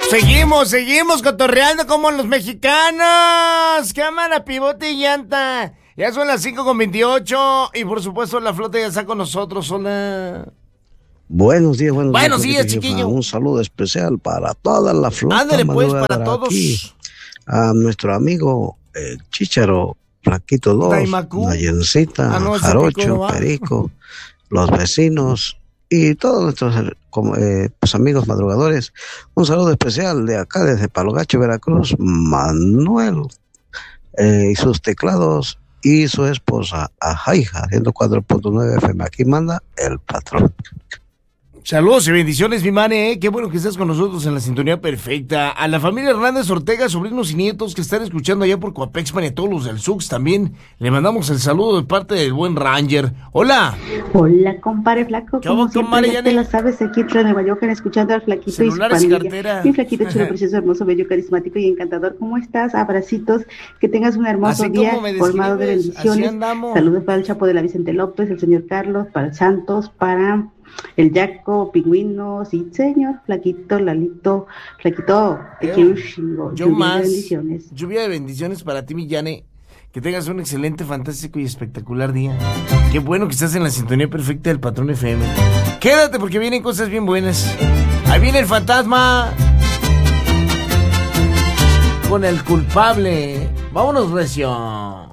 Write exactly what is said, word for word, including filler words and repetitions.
Seguimos, seguimos cotorreando como los mexicanos. Cámara, pivote y llanta. Ya son las cinco con veintiocho y por supuesto la flota ya está con nosotros. Hola. Buenos días, buenos, buenos días, días, chiquillo. Un saludo especial para toda la flota. Ándale pues, para todos. Aquí, a nuestro amigo el Chícharo, Flaquito dos, Nayencita, ah, no, Jarocho, Perico, los vecinos y todos nuestros como, eh, pues, amigos madrugadores. Un saludo especial de acá desde Palo Gacho, Veracruz, Manuel eh, y sus teclados y su esposa Ajaija, ciento cuatro punto nueve F M. Aquí manda el patrón. Saludos y bendiciones, mi mane, ¿eh? Qué bueno que estés con nosotros en la sintonía perfecta. A la familia Hernández Ortega, sobrinos y nietos que están escuchando allá por Coapexpan y a todos los del Sux también, le mandamos el saludo de parte del buen Ranger. ¡Hola! Hola, compadre Flaco. ¿Qué hago, compadre? Ya te la sabes, aquí en Nueva York, escuchando al Flaquito celulares y su y cartera. Mi Flaquito chulo, precioso, hermoso, bello, carismático y encantador. ¿Cómo estás? Abracitos, que tengas un hermoso así día formado de bendiciones. Saludos para el Chapo de la Vicente López, el señor Carlos, para el Santos, para el Yaco, Pingüino, sí, señor, Flaquito, Lalito, Flaquito, te quiero un chingo. Yo lluvia más, de bendiciones. Lluvia de bendiciones para ti, mi Yane. Que tengas un excelente, fantástico y espectacular día. Qué bueno que estás en la sintonía perfecta del Patrón F M. Quédate porque vienen cosas bien buenas. Ahí viene el fantasma con el culpable. Vámonos, recio.